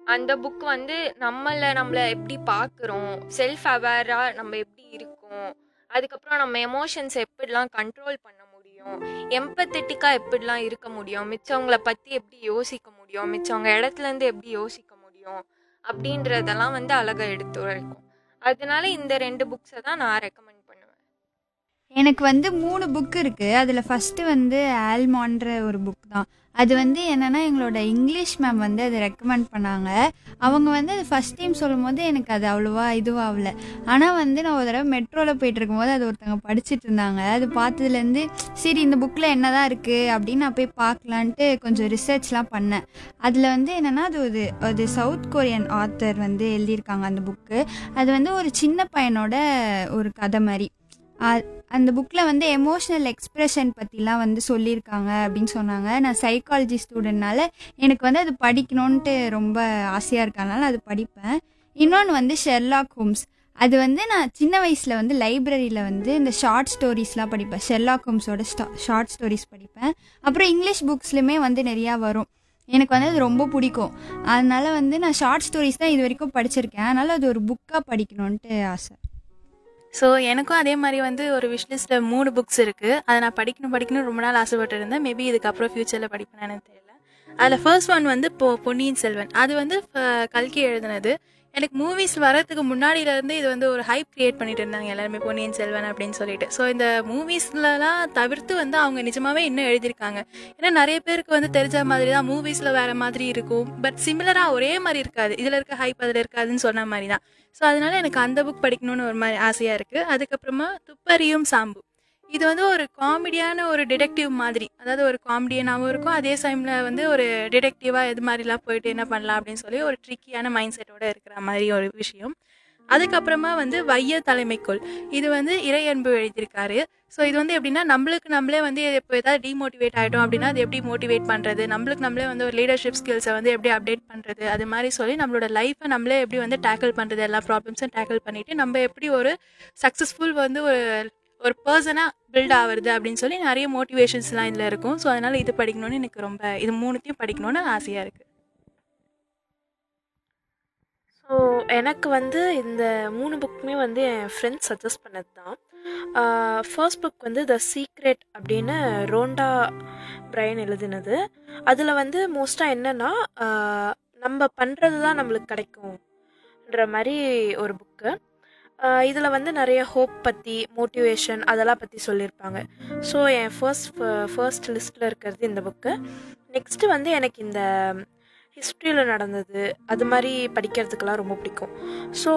அந்த புக் வந்து நம்மள எப்படி பார்க்குறோம், செல்ஃப் அவேராக நம்ம எப்படி இருக்கோம், அதுக்கப்புறம் நம்ம எமோஷன்ஸ் எப்படிலாம் கண்ட்ரோல் பண்ண முடியும், எம்பத்தட்டிக்காக எப்படிலாம் இருக்க முடியும், மிச்சவங்கள பற்றி எப்படி யோசிக்க முடியும், மிச்சவங்க இடத்துலேருந்து எப்படி யோசிக்க முடியும் அப்படின்றதெல்லாம் வந்து அழகாக எடுத்து வரைக்கும். அதனால இந்த 2 புக்ஸை தான் நான் ரெக்கமெண்ட் பண்ணுவேன். எனக்கு வந்து 3 புக் இருக்குது. அதில் ஃபஸ்ட்டு வந்து ஆல்மான்ற ஒரு புக் தான். அது வந்து என்னென்னா எங்களோட இங்கிலீஷ் மேம் வந்து அதை ரெக்கமெண்ட் பண்ணாங்க. அவங்க வந்து அது ஃபஸ்ட் டைம் சொல்லும் போது எனக்கு அது அவ்வளோவா இதுவாகல. ஆனால் வந்து நான் ஒரு தடவை மெட்ரோவில் போயிட்டு இருக்கும்போது அது ஒருத்தவங்க படிச்சுட்டு இருந்தாங்க. அது பார்த்ததுலேருந்து சரி இந்த புக்கில் என்ன தான் இருக்குது அப்படின்னு நான் போய் பார்க்கலான்ட்டு கொஞ்சம் ரிசர்ச்லாம் பண்ணேன். அதில் வந்து என்னென்னா அது சவுத் கொரியன் ஆத்தர் வந்து எழுதியிருக்காங்க அந்த புக்கு. அது வந்து ஒரு சின்ன பையனோட ஒரு கதை மாதிரி. அந்த புக்கில் வந்து எமோஷ்னல் எக்ஸ்ப்ரெஷன் பற்றிலாம் வந்து சொல்லியிருக்காங்க அப்படின்னு சொன்னாங்க. நான் சைக்காலஜி ஸ்டூடெண்ட்னால எனக்கு வந்து அது படிக்கணுன்ட்டு ரொம்ப ஆசையாக இருக்கனால அது படிப்பேன். இன்னொன்று வந்து ஷெர்லாக் ஹோம்ஸ். அது வந்து நான் சின்ன வயசில் வந்து லைப்ரரியில் வந்து இந்த ஷார்ட் ஸ்டோரிஸ்லாம் படிப்பேன். ஷெர்லாக் ஹோம்ஸோட ஷார்ட் ஸ்டோரிஸ் படிப்பேன். அப்புறம் இங்கிலீஷ் புக்ஸ்லையுமே வந்து நிறையா வரும். எனக்கு வந்து அது ரொம்ப பிடிக்கும். அதனால் வந்து நான் ஷார்ட் ஸ்டோரிஸ் தான் இது வரைக்கும் படிச்சிருக்கேன். அதனால் அது ஒரு புக்காக படிக்கணுன்ட்டு ஆசை. ஸோ எனக்கும் அதே மாதிரி வந்து ஒரு விஷ்லிஸ்ட்டில் 3 புக்ஸ் இருக்குது. அதை நான் படிக்கணும் ரொம்ப நாள் ஆசைப்பட்டு இருந்தேன். மேபி இதுக்கப்புறம் ஃப்யூச்சரில் படிப்பேன்னு எனக்கு தெரியல. அதில் ஃபர்ஸ்ட் ஒன் வந்து பொன்னியின் செல்வன். அது வந்து கல்கி எழுதுனது. எனக்கு மூவிஸ் வரதுக்கு முன்னாடியிலேருந்து இது வந்து ஒரு ஹைப் க்ரியேட் பண்ணிட்டு இருந்தாங்க எல்லாருமே, பொன்னியின் செல்வன் அப்படின்னு சொல்லிட்டு. ஸோ இந்த மூவிஸ்லலாம் தவிர்த்து வந்து அவங்க நிஜமாவே இன்னும் எழுதியிருக்காங்க. ஏன்னா நிறைய பேருக்கு வந்து தெரிஞ்ச மாதிரி தான் மூவிஸில் வேறு மாதிரி இருக்கும், பட் சிமிலராக ஒரே மாதிரி இருக்காது. இதில் இருக்க ஹைப் அதில் இருக்காதுன்னு சொன்ன மாதிரி தான். ஸோ அதனால எனக்கு அந்த புக் படிக்கணும்னு ஒரு மாதிரி ஆசையாக இருக்குது. அதுக்கப்புறமா துப்பறியும் சாம்பு. இது வந்து ஒரு காமெடியான ஒரு டிடெக்டிவ் மாதிரி, அதாவது ஒரு காமெடியனாகவும் இருக்கும், அதே டைமில் வந்து ஒரு டிடெக்டிவாக எது மாதிரிலாம் போயிட்டு என்ன பண்ணலாம் அப்படின்னு சொல்லி ஒரு ட்ரிக்கியான மைண்ட் செட்டோடு இருக்கிற மாதிரி ஒரு விஷயம். அதுக்கப்புறமா வந்து வைய தலைமைக்கோள். இது வந்து இறையன்பு எழுதியிருக்காரு. ஸோ இது வந்து எப்படின்னா நம்மளே வந்து இப்போ ஏதாவது டிமோட்டிவேட் ஆகிட்டோம் அப்படின்னா அது எப்படி மோட்டிவேட் பண்ணுறது, நம்மளே வந்து ஒரு லீடர்ஷிப் ஸ்கில்ஸை வந்து எப்படி அப்டேட் பண்ணுறது, அது மாதிரி சொல்லி நம்மளோட லைஃப்பை நம்மளே எப்படி வந்து டேக்கிள் பண்ணுறது, எல்லா ப்ராப்ளம்ஸும் டேக்கிள் பண்ணிவிட்டு நம்ம எப்படி ஒரு சக்ஸஸ்ஃபுல் வந்து ஒரு பர்சனாக பில்ட் ஆகுறது அப்படின்னு சொல்லி நிறைய மோட்டிவேஷன்ஸ்லாம் இதில் இருக்கும். ஸோ அதனால் இது படிக்கணும்னு எனக்கு ரொம்ப, இது 3த்தையும் படிக்கணும்னு ஆசையாக இருக்குது. ஸோ எனக்கு வந்து இந்த 3 புக்குமே வந்து என் ஃப்ரெண்ட்ஸ் சஜஸ்ட் பண்ணது தான். ஃபர்ஸ்ட் புக் வந்து த சீக்ரெட் அப்படின்னு ரோண்டா பிரைன் எழுதினது. அதில் வந்து மோஸ்ட்டாக என்னென்னா நம்ம பண்ணுறது தான் நம்மளுக்கு கிடைக்கும்ன்ற மாதிரி ஒரு புக்கு. இதில் வந்து நிறைய ஹோப் பற்றி, மோட்டிவேஷன் அதெல்லாம் பற்றி சொல்லியிருப்பாங்க. ஸோ என் ஃபர்ஸ்ட் லிஸ்ட்டில் இருக்கிறது இந்த புக்கு. நெக்ஸ்ட்டு வந்து எனக்கு இந்த ஹிஸ்ட்ரியில் நடந்தது அது மாதிரி படிக்கிறதுக்கெல்லாம் ரொம்ப பிடிக்கும். ஸோ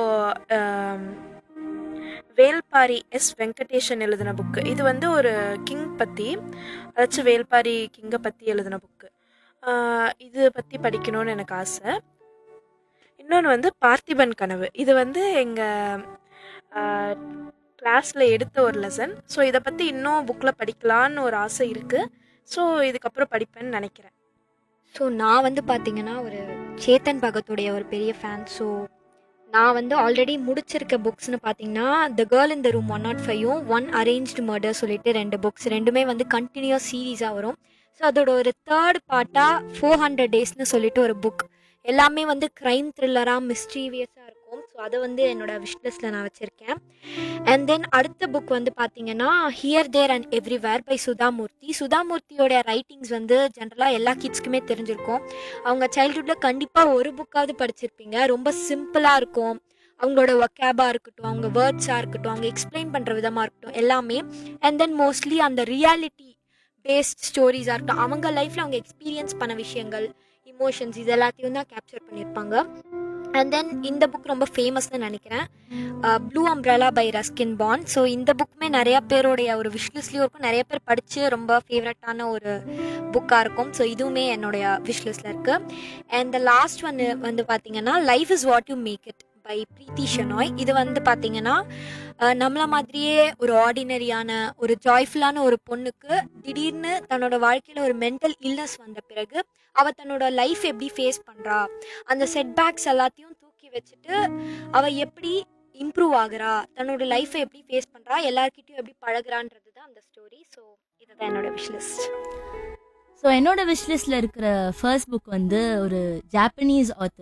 வேல்பாரி வெங்கடேஷன் எழுதின புக்கு. இது வந்து ஒரு கிங் பற்றி, அதாச்சும் வேல்பாரி கிங்கை பற்றி எழுதின புக்கு. இது பற்றி படிக்கணும்னு எனக்கு ஆசை. இன்னொன்று வந்து பார்த்திபன் கனவு. இது வந்து எங்கள் கிளாஸில் எடுத்த ஒரு லெசன். ஸோ இதை பற்றி இன்னும் புக்கில் படிக்கலான்னு ஒரு ஆசை இருக்குது. ஸோ இதுக்கப்புறம் படிப்பேன்னு நினைக்கிறேன். ஸோ நான் வந்து பார்த்திங்கன்னா ஒரு சேத்தன் பகத்துடைய ஒரு பெரிய ஃபேன். ஸோ நான் வந்து ஆல்ரெடி முடிச்சிருக்க புக்ஸ்னு பார்த்தீங்கன்னா the girl in the room 105யும் one arranged murder சொல்லிட்டு 2 புக்ஸ், ரெண்டுமே வந்து கண்டினியூஸ் சீரீஸாக வரும். ஸோ அதோட ஒரு 3rd பார்ட்டாக 400 டேஸ்னு சொல்லிட்டு ஒரு புக். எல்லாமே வந்து க்ரைம் த்ரில்லராக மிஸ்டீவியஸாக இருக்கும். ஸோ அதை வந்து என்னோடய விஷ்லிஸ்ட்டில் நான் வச்சுருக்கேன். அண்ட் தென் அடுத்த புக் வந்து பார்த்திங்கன்னா here there and everywhere by Sudha Murthy. சுதாமூர்த்தியோடைய writings வந்து ஜென்ரலாக எல்லா கிட்ஸ்க்குமே தெரிஞ்சிருக்கும். அவங்க சைல்ட்ஹுட்டில் கண்டிப்பாக ஒரு புக்காவது படிச்சிருப்பீங்க. ரொம்ப சிம்பிளாக இருக்கும். அவங்களோட ஒக்கேபாக இருக்கட்டும், அவங்க வேர்ட்ஸாக இருக்கட்டும், அவங்க எக்ஸ்பிளைன் பண்ணுற விதமாக இருக்கட்டும் எல்லாமே. அண்ட் தென் மோஸ்ட்லி அந்த ரியாலிட்டி பேஸ்ட் ஸ்டோரிஸாக இருக்கட்டும், அவங்க லைஃப்பில் அவங்க எக்ஸ்பீரியன்ஸ் பண்ண விஷயங்கள், இமோஷன்ஸ், இது எல்லாத்தையும் தான் கேப்சர் பண்ணியிருப்பாங்க. அண்ட் தென் இந்த புக் ரொம்ப ஃபேமஸ்னு நினைக்கிறேன், blue umbrella by Ruskin bond. So இந்த புக்குமே நிறையா பேருடைய ஒரு விஷ்லிஸ்ட்லேயும் இருக்கும், நிறைய பேர் படித்து ரொம்ப ஃபேவரட்டான ஒரு புக்காக இருக்கும். ஸோ இதுவுமே என்னுடைய விஷ்லிஸ்ட்டில் இருக்குது. அண்ட் த லாஸ்ட் ஒன்று வந்து பார்த்திங்கன்னா life is what you make it by Preethi Shenoy. இது வந்து பார்த்திங்கன்னா நம்மளை மாதிரியே ஒரு ஆர்டினரியான ஒரு ஜாய்ஃபுல்லான ஒரு பொண்ணுக்கு திடீர்னு தன்னோட வாழ்க்கையில் ஒரு மென்டல் இல்னஸ் வந்த பிறகு அவள் தன்னோட லைஃப் எப்படி ஃபேஸ் பண்ணுறா, அந்த செட்பேக்ஸ் எல்லாத்தையும் தூக்கி வச்சுட்டு அவள் எப்படி இம்ப்ரூவ் ஆகுறா, தன்னோட லைஃப்பை எப்படி ஃபேஸ் பண்ணுறா, எல்லார்கிட்டையும் எப்படி பழகுறான்றது தான் அந்த ஸ்டோரி. ஸோ இதுதான் என்னோட விஷ்லிஸ்ட். ஸோ என்னோட விஷ்லிஸ்டில் இருக்கிற ஃபர்ஸ்ட் புக் வந்து ஒரு ஜாப்பனீஸ் ஆத்தர்